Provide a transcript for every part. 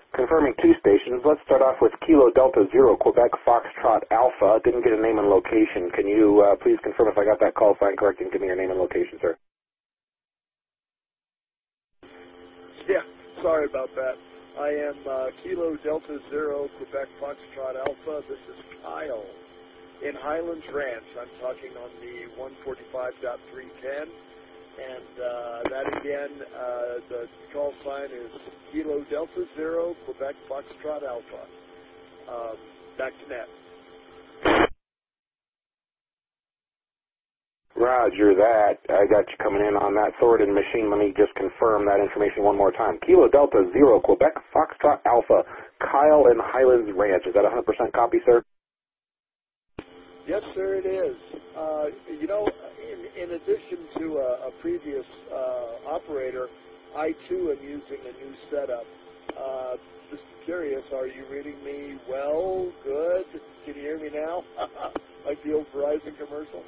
Confirming 2 stations. Let's start off with Kilo Delta Zero, Quebec Foxtrot Alpha. Didn't get a name and location. Can you please confirm if I got that call sign correct and give me your name and location, sir? Yeah, sorry about that. I am Kilo Delta Zero, Quebec Foxtrot Alpha. This is Kyle in Highlands Ranch. I'm talking on the 145.310. And that again, the call sign is Kilo Delta Zero, Quebec Foxtrot Alpha. Back to net. Roger that. I got you coming in on that sorted machine. Let me just confirm that information one more time. Kilo Delta Zero, Quebec Foxtrot Alpha, Kyle in Highlands Ranch. Is that 100% copy, sir? Yes, sir, it is. You know, in addition to a previous operator, I too am using a new setup. Just curious, are you reading me well? Good? Can you hear me now? Like the old Verizon commercial?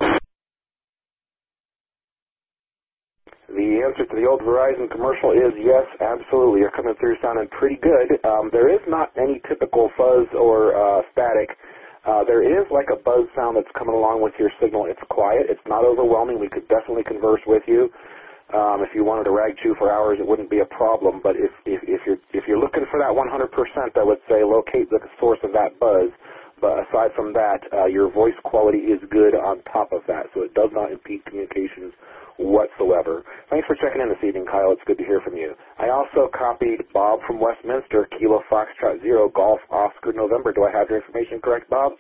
The answer to the old Verizon commercial is yes, absolutely. You're coming through sounding pretty good. There is not any typical fuzz or static. There is like a buzz sound that's coming along with your signal. It's quiet. It's not overwhelming. We could definitely converse with you. If you wanted to rag chew for hours, it wouldn't be a problem. But if you're looking for that 100%, I would say locate the source of that buzz. But aside from that, your voice quality is good on top of that, so it does not impede communications whatsoever. Thanks for checking in this evening, Kyle. It's good to hear from you. I also copied Bob from Westminster, Kilo Foxtrot Zero, Golf Oscar November. Do I have your information correct, Bob?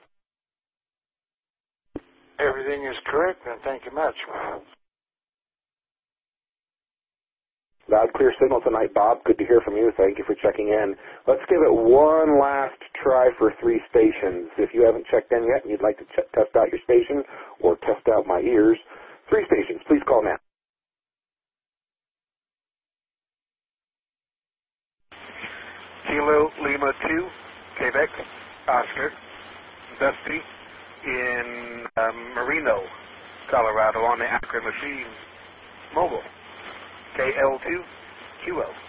Everything is correct, and thank you much. Loud, clear signal tonight, Bob. Good to hear from you. Thank you for checking in. Let's give it one last try for 3 stations. If you haven't checked in yet and you'd like to test out your station or test out my ears, 3 stations. Please call now. Kilo Lima 2, Quebec, Oscar, Dusty in Marino, Colorado on the Acura Machine Mobile. KL2, QL.